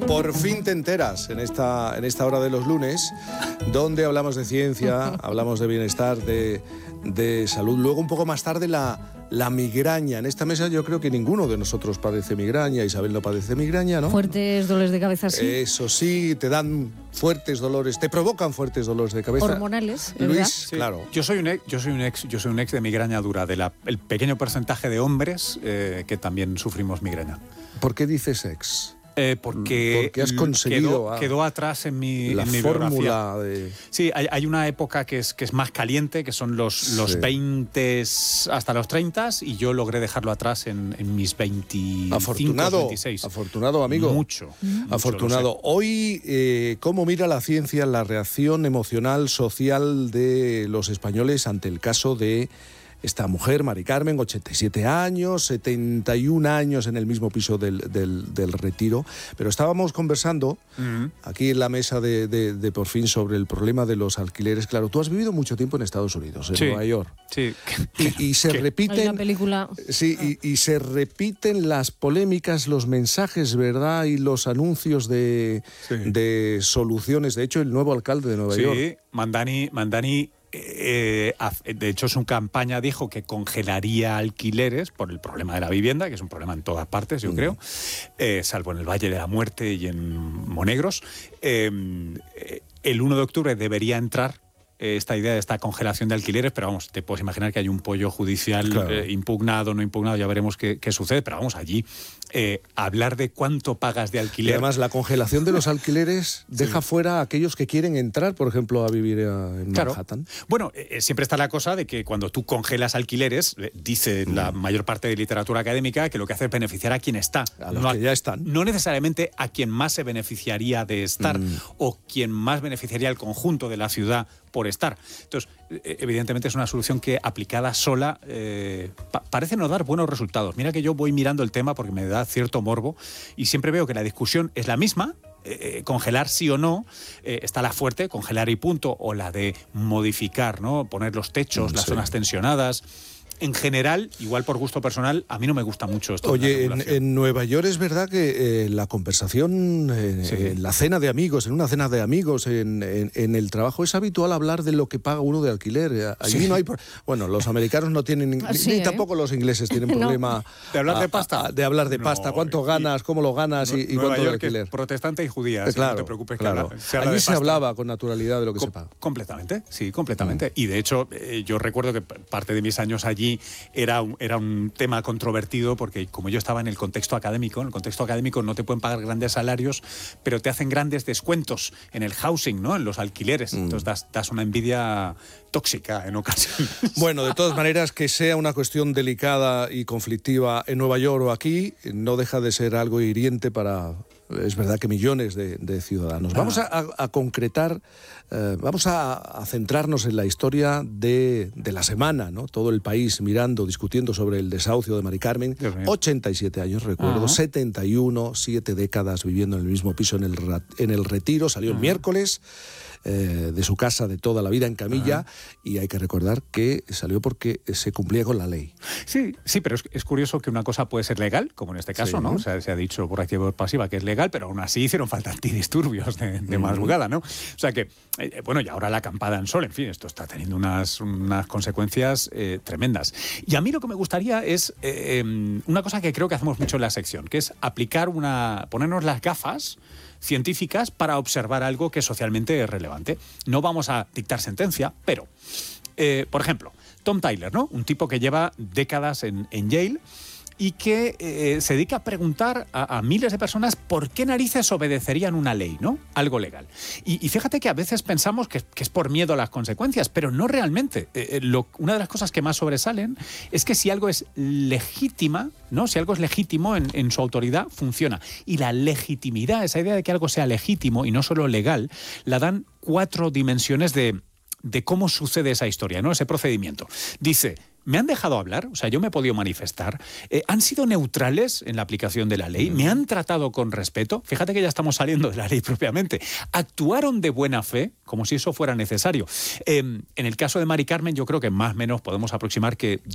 Por fin te enteras en esta hora de los lunes, donde hablamos de ciencia, hablamos de bienestar, de salud. Luego, un poco más tarde, la migraña. En esta mesa yo creo que ninguno de nosotros padece migraña. Isabel no padece migraña, ¿no? Fuertes dolores de cabeza, sí. Eso sí, te dan fuertes dolores, te provocan fuertes dolores de cabeza. Hormonales, Luis, sí. claro. Yo soy un ex de migraña dura, el pequeño porcentaje de hombres que también sufrimos migraña. ¿Por qué dices ex? Porque has conseguido quedó atrás en mi fórmula biografía. de... Sí, hay una época que es más caliente, que son los 20 hasta los 30, y yo logré dejarlo atrás en mis 25, 26. Afortunado, amigo. Mucho. Afortunado. Hoy, ¿cómo mira la ciencia la reacción emocional, social de los españoles ante el caso de esta mujer, Mari Carmen, 87 años, 71 años en el mismo piso del Retiro? Pero estábamos conversando aquí en la mesa de Por Fin sobre el problema de los alquileres. Claro, tú has vivido mucho tiempo en Estados Unidos, en Nueva York. Sí. Y se repiten... Hay una película... Sí, y se repiten las polémicas, los mensajes, ¿verdad? Y los anuncios de soluciones. De hecho, el nuevo alcalde de Nueva York... Sí, Mandani... de hecho, su campaña dijo que congelaría alquileres por el problema de la vivienda, que es un problema en todas partes, yo creo, salvo en el Valle de la Muerte y en Monegros. El 1 de octubre debería entrar esta idea de esta congelación de alquileres, pero vamos, te puedes imaginar que hay un pollo judicial, claro, impugnado, no impugnado, ya veremos qué sucede, pero vamos, allí hablar de cuánto pagas de alquiler... Y además, la congelación de los alquileres deja fuera a aquellos que quieren entrar, por ejemplo, a vivir en Manhattan. Bueno, siempre está la cosa de que cuando tú congelas alquileres, dice la mayor parte de literatura académica, que lo que hace es beneficiar a quien está. A los que ya están. No necesariamente a quien más se beneficiaría de estar o quien más beneficiaría al conjunto de la ciudad por estar. Entonces, evidentemente es una solución que aplicada sola parece no dar buenos resultados. Mira que yo voy mirando el tema porque me da cierto morbo y siempre veo que la discusión es la misma. Congelar sí o no, está la fuerte, congelar y punto, o la de modificar, ¿no? Poner los techos, las zonas tensionadas. En general, igual por gusto personal, a mí no me gusta mucho esto. Oye, en Nueva York es verdad que la conversación, en la cena de amigos, en una cena de amigos, en el trabajo, es habitual hablar de lo que paga uno de alquiler. Allí no hay... Bueno, los americanos no tienen... ni tampoco los ingleses tienen problema... ¿De hablar de pasta? De hablar de pasta. ¿Cuánto ganas? ¿Cómo lo ganas? Y cuánto de alquiler. Es protestante y judía, claro, no te preocupes. Claro. Allí se hablaba con naturalidad de lo que se paga. Completamente, sí, completamente. Y de hecho, yo recuerdo que parte de mis años allí era un tema controvertido porque como yo estaba en el contexto académico no te pueden pagar grandes salarios, pero te hacen grandes descuentos en el housing, ¿no? En los alquileres. Entonces das una envidia tóxica en ocasiones. Bueno, de todas maneras, que sea una cuestión delicada y conflictiva en Nueva York o aquí, no deja de ser algo hiriente para... Es verdad que millones de ciudadanos. Vamos a concretar, vamos a centrarnos en la historia de la semana, ¿no? Todo el país mirando, discutiendo sobre el desahucio de Mari Carmen. 87 años, recuerdo, 71, 7 décadas viviendo en el mismo piso en el Retiro. Salió el miércoles de su casa de toda la vida en camilla y hay que recordar que salió porque se cumplía con la ley. Sí, pero es curioso que una cosa puede ser legal, como en este caso, ¿no? O sea, se ha dicho por activa y por pasiva que es legal, pero aún así hicieron falta antidisturbios de madrugada, ¿no? O sea que, bueno, y ahora la acampada en Sol, en fin, esto está teniendo unas consecuencias tremendas. Y a mí lo que me gustaría es una cosa que creo que hacemos mucho en la sección, que es ponernos las gafas científicas para observar algo que socialmente es relevante. No vamos a dictar sentencia, pero, por ejemplo, Tom Tyler, ¿no? Un tipo que lleva décadas en Yale y que se dedica a preguntar a miles de personas por qué narices obedecerían una ley, ¿no? Algo legal. Y fíjate que a veces pensamos que es por miedo a las consecuencias, pero no realmente. Una de las cosas que más sobresalen es que si algo es legítima, ¿no? Si algo es legítimo en su autoridad, funciona. Y la legitimidad, esa idea de que algo sea legítimo y no solo legal, la dan 4 dimensiones de cómo sucede esa historia, ¿no? Ese procedimiento. Dice... ¿Me han dejado hablar? O sea, yo me he podido manifestar. ¿Han sido neutrales en la aplicación de la ley? ¿Me han tratado con respeto? Fíjate que ya estamos saliendo de la ley propiamente. ¿Actuaron de buena fe? Como si eso fuera necesario. En el caso de Mari Carmen, yo creo que más o menos podemos aproximar que